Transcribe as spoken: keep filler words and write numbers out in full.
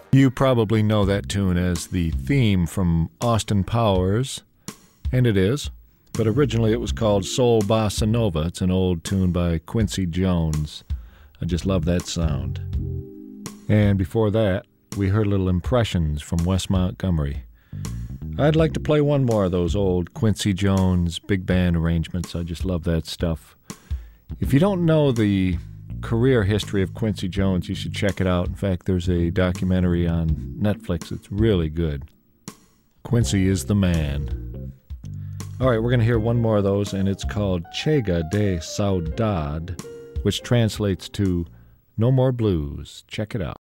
You probably know that tune as the theme from Austin Powers, and it is, but originally it was called Soul Bossa Nova. It's an old tune by Quincy Jones. I just love that sound. And before that, we heard little Impressions from Wes Montgomery. I'd like to play one more of those old Quincy Jones big band arrangements. I just love that stuff. If you don't know the career history of Quincy Jones, you should check it out. In fact, there's a documentary on Netflix. It's really good. Quincy is the man. All right, we're going to hear one more of those, and it's called Chega de Saudade, which translates to No More Blues. Check it out.